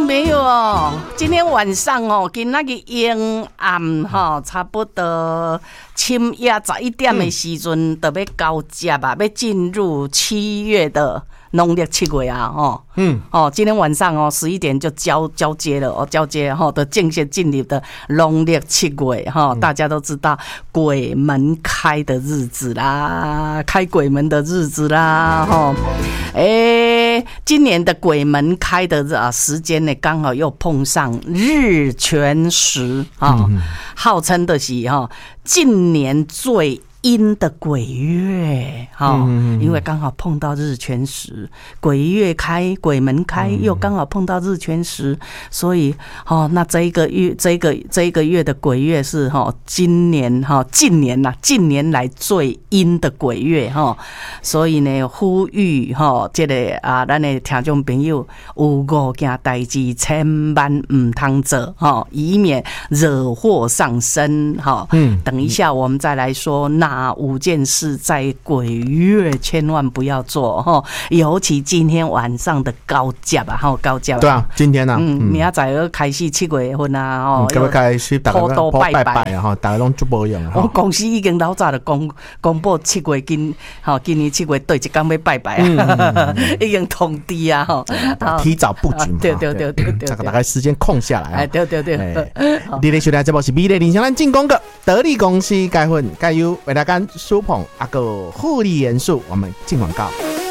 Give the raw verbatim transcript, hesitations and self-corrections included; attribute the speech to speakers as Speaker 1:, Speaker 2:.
Speaker 1: 众朋友哦，今天晚上哦，今仔日阴暗哈，差不多深夜十一点的时阵，就要交接啊，要进入七月的农历七月啊，哦，嗯，哦，今天晚上哦，十一点就交交接了哦，交接哈的正式进入的农历七月哈，大家都知道鬼门开的日子啦，开鬼门的日子啦，哈，哎，今年的鬼门开的啊时间呢，刚好又碰上日全食啊，号称的是哈近年最阴的鬼月哈，因为刚好碰到日全食，鬼月开，鬼门开，又刚好碰到日全食，所以哦，那这一个月，这一个这一个月的鬼月是哈，今年哈，近年呐，近年来最阴的鬼月哈，所以呢，呼吁哈，这个啊，咱的听众朋友有五件代志千万唔通做哈，以免惹祸上身哈。嗯，等一下我们再来说那。哪五件事在鬼月千万不要做哈，尤其今天晚上的高价吧，哈，高价。对
Speaker 2: 啊，今天啊，
Speaker 1: 嗯，明仔载要开始七月份啊，哦，
Speaker 2: 要开始大家都拜拜啊，哈，大家拢做无用。
Speaker 1: 我公司已经老早就公公布七月今，哈，今年七月对一天要拜拜啊，已经通知啊，哈，
Speaker 2: 提早布局嘛，
Speaker 1: 对对对对对，
Speaker 2: 大概时间空下来啊，
Speaker 1: 哎，对对对。
Speaker 2: 你咧收听这部是美丽人生咱进广告，得力公司钙粉钙油为大家舒捧阿个护理元素，我们进广告。